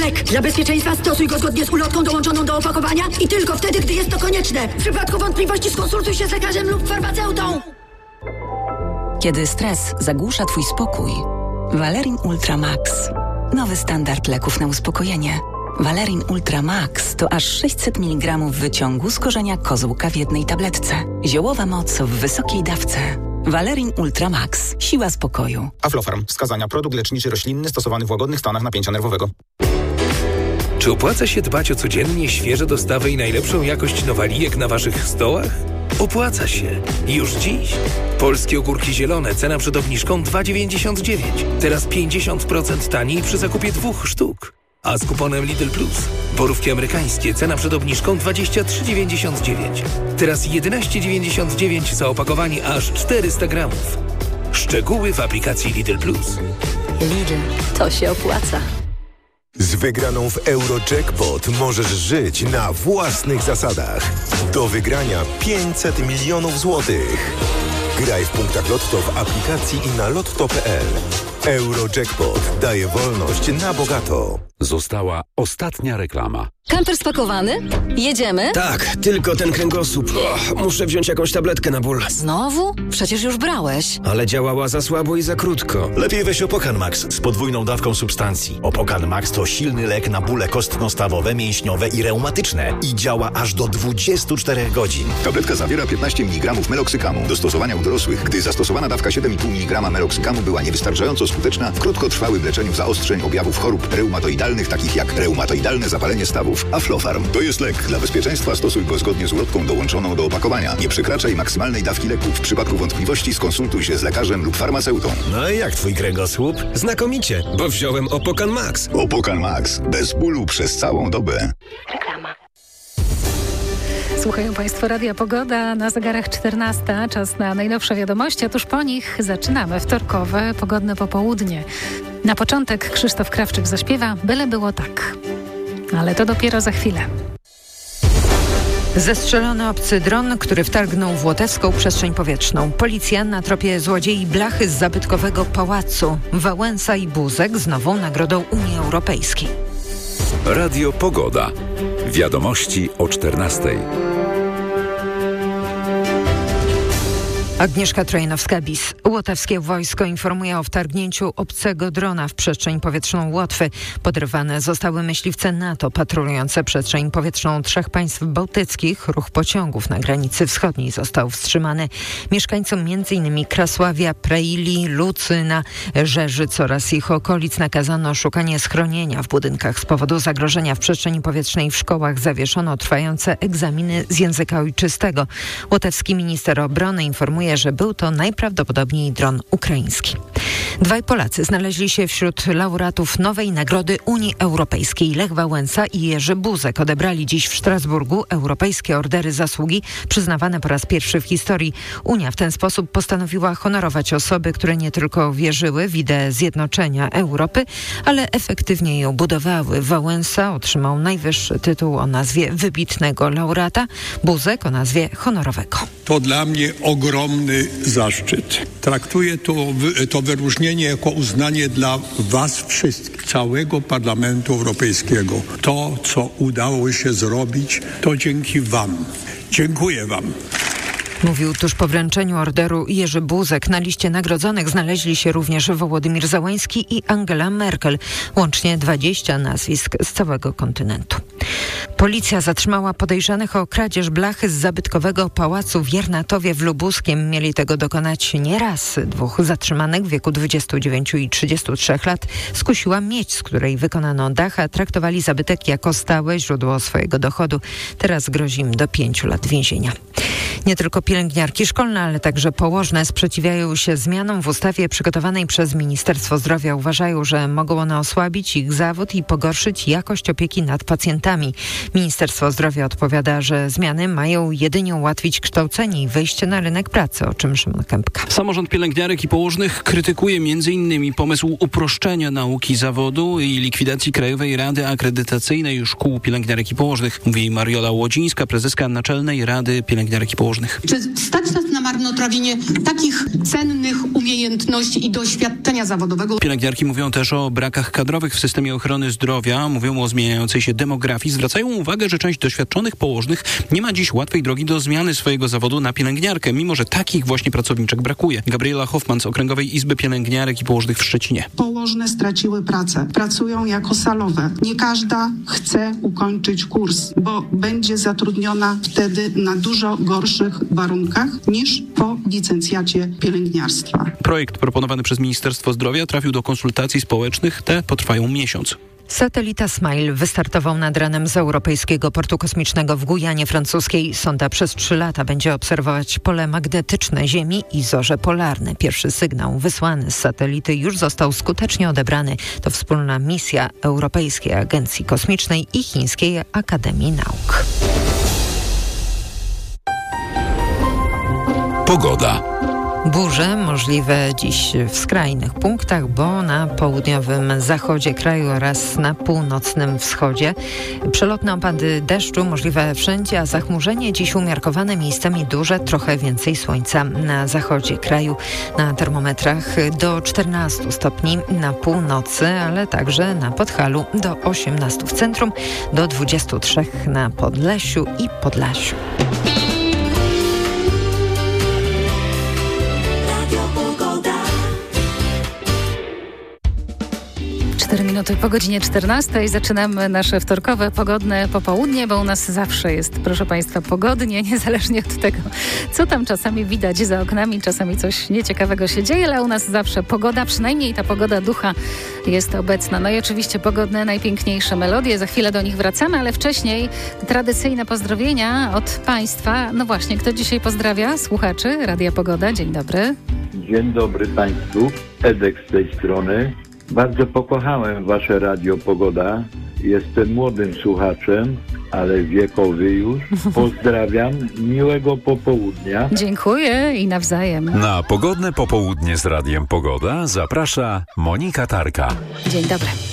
lek. Dla bezpieczeństwa stosuj go zgodnie z ulotką dołączoną do opakowania i tylko wtedy, gdy jest to konieczne. W przypadku wątpliwości skonsultuj się z lekarzem lub farmaceutą. Kiedy stres zagłusza Twój spokój, Valerin Ultra Max. Nowy standard leków na uspokojenie. Valerin Ultra Max to aż 600 mg wyciągu z korzenia kozłka w jednej tabletce. Ziołowa moc w wysokiej dawce. Valerin Ultra Max. Siła spokoju. Aflofarm. Wskazania. Produkt leczniczy roślinny stosowany w łagodnych stanach napięcia nerwowego. Czy opłaca się dbać o codziennie świeże dostawy i najlepszą jakość nowalijek na Waszych stołach? Opłaca się. Już dziś. Polskie ogórki zielone, cena przed obniżką 2,99. Teraz 50% taniej przy zakupie 2 sztuk. A z kuponem Lidl Plus. Borówki amerykańskie, cena przed obniżką 23,99. Teraz 11,99 za opakowanie aż 400 gramów. Szczegóły w aplikacji Lidl Plus. Lidl. To się opłaca. Z wygraną w Eurojackpot możesz żyć na własnych zasadach. Do wygrania 500 milionów złotych. Graj w punktach Lotto w aplikacji i na lotto.pl. Eurojackpot daje wolność na bogato. Została ostatnia reklama. Kamper spakowany? Jedziemy? Tak, tylko ten kręgosłup. Muszę wziąć jakąś tabletkę na ból. Znowu? Przecież już brałeś. Ale działała za słabo i za krótko. Lepiej weź Opokan Max z podwójną dawką substancji. Opokan Max to silny lek na bóle kostno-stawowe, mięśniowe i reumatyczne. I działa aż do 24 godzin. Tabletka zawiera 15 mg meloksykamu. Do stosowania u dorosłych, gdy zastosowana dawka 7,5 mg meloksykamu była niewystarczająco skuteczna w krótkotrwałym leczeniu zaostrzeń objawów chorób reumatoidalnych, takich jak reumatoidalne zapalenie stawów. Aflofarm to jest lek. Dla bezpieczeństwa stosuj go zgodnie z ulotką dołączoną do opakowania. Nie przekraczaj maksymalnej dawki leku. W przypadku wątpliwości skonsultuj się z lekarzem lub farmaceutą. No i jak twój kręgosłup? Znakomicie, bo wziąłem Opokan Max. Opokan Max. Bez bólu przez całą dobę. Reklama. Słuchają Państwo Radia Pogoda, na zegarach 14, czas na najnowsze wiadomości, a tuż po nich zaczynamy wtorkowe, pogodne popołudnie. Na początek Krzysztof Krawczyk zaśpiewa Byle było tak, ale to dopiero za chwilę. Zestrzelony obcy dron, który wtargnął w łotewską przestrzeń powietrzną. Policja na tropie złodziei blachy z zabytkowego pałacu. Wałęsa i Buzek z nową nagrodą Unii Europejskiej. Radio Pogoda. Wiadomości o 14:00. Agnieszka Trojanowska-Bis. Łotewskie wojsko informuje o wtargnięciu obcego drona w przestrzeń powietrzną Łotwy. Podrywane zostały myśliwce NATO patrolujące przestrzeń powietrzną 3 państw bałtyckich. Ruch pociągów na granicy wschodniej został wstrzymany. Mieszkańcom m.in. Krasławia, Preili, Lucyna, Żerzyc oraz ich okolic nakazano szukanie schronienia w budynkach. Z powodu zagrożenia w przestrzeni powietrznej w szkołach zawieszono trwające egzaminy z języka ojczystego. Łotewski minister obrony informuje, że był to najprawdopodobniej dron ukraiński. 2 Polacy znaleźli się wśród laureatów nowej nagrody Unii Europejskiej. Lech Wałęsa i Jerzy Buzek odebrali dziś w Strasburgu europejskie ordery zasługi przyznawane po raz pierwszy w historii. Unia w ten sposób postanowiła honorować osoby, które nie tylko wierzyły w ideę zjednoczenia Europy, ale efektywnie ją budowały. Wałęsa otrzymał najwyższy tytuł o nazwie wybitnego laureata, Buzek o nazwie honorowego. To dla mnie ogromny zaszczyt. Traktuję to wyróżnienie jako uznanie dla Was wszystkich, całego Parlamentu Europejskiego. To, co udało się zrobić, to dzięki Wam. Dziękuję Wam. Mówił tuż po wręczeniu orderu Jerzy Buzek. Na liście nagrodzonych znaleźli się również Wołodymir Zełański i Angela Merkel. Łącznie 20 nazwisk z całego kontynentu. Policja zatrzymała podejrzanych o kradzież blachy z zabytkowego pałacu w Jernatowie w Lubuskiem. Mieli tego dokonać nie raz. 2 zatrzymanych w wieku 29 i 33 lat skusiła miedź, z której wykonano dach, a traktowali zabytek jako stałe źródło swojego dochodu. Teraz grozi im do 5 lat więzienia. Nie tylko pielęgniarki szkolne, ale także położne sprzeciwiają się zmianom w ustawie przygotowanej przez Ministerstwo Zdrowia. Uważają, że mogą one osłabić ich zawód i pogorszyć jakość opieki nad pacjentami. Ministerstwo Zdrowia odpowiada, że zmiany mają jedynie ułatwić kształcenie i wyjście na rynek pracy, o czym Szymon Kępka. Samorząd pielęgniarek i położnych krytykuje m.in. pomysł uproszczenia nauki zawodu i likwidacji Krajowej Rady Akredytacyjnej Szkół Pielęgniarek i Położnych, mówi Mariola Łodzińska, prezeska Naczelnej Rady Pielęgniarek i Położnych. Czy stać nas na marnotrawienie takich cennych umiejętności i doświadczenia zawodowego? Pielęgniarki mówią też o brakach kadrowych w systemie ochrony zdrowia, mówią o zmieniającej się demografii, zwracają uwagę, że część doświadczonych położnych nie ma dziś łatwej drogi do zmiany swojego zawodu na pielęgniarkę, mimo że takich właśnie pracowniczek brakuje. Gabriela Hoffman z Okręgowej Izby Pielęgniarek i Położnych w Szczecinie. Położne straciły pracę, pracują jako salowe. Nie każda chce ukończyć kurs, bo będzie zatrudniona wtedy na dużo gorszych warunkach niż po licencjacie pielęgniarstwa. Projekt proponowany przez Ministerstwo Zdrowia trafił do konsultacji społecznych. Te potrwają miesiąc. Satelita Smile wystartował nad ranem z Europejskiego Portu Kosmicznego w Gujanie Francuskiej. Sonda przez 3 lata będzie obserwować pole magnetyczne Ziemi i zorze polarne. Pierwszy sygnał wysłany z satelity już został skutecznie odebrany. To wspólna misja Europejskiej Agencji Kosmicznej i Chińskiej Akademii Nauk. Pogoda. Burze możliwe dziś w skrajnych punktach, bo na południowym zachodzie kraju oraz na północnym wschodzie. Przelotne opady deszczu możliwe wszędzie, a zachmurzenie dziś umiarkowane, miejscami duże, trochę więcej słońca na zachodzie kraju. Na termometrach do 14 stopni na północy, ale także na Podhalu, do 18 w centrum, do 23 na Podlesiu i Podlasiu. 4 minuty po godzinie 14 zaczynamy nasze wtorkowe pogodne popołudnie, bo u nas zawsze jest, proszę Państwa, pogodnie, niezależnie od tego, co tam czasami widać za oknami, czasami coś nieciekawego się dzieje, ale u nas zawsze pogoda, przynajmniej ta pogoda ducha jest obecna. No i oczywiście pogodne, najpiękniejsze melodie, za chwilę do nich wracamy, ale wcześniej tradycyjne pozdrowienia od Państwa. No właśnie, kto dzisiaj pozdrawia słuchaczy Radia Pogoda? Dzień dobry. Dzień dobry Państwu, Edek z tej strony. Bardzo pokochałem Wasze Radio Pogoda. Jestem młodym słuchaczem, ale wiekowy już. Pozdrawiam, miłego popołudnia. Dziękuję i nawzajem. Na pogodne popołudnie z Radiem Pogoda zaprasza Monika Tarka. Dzień dobry.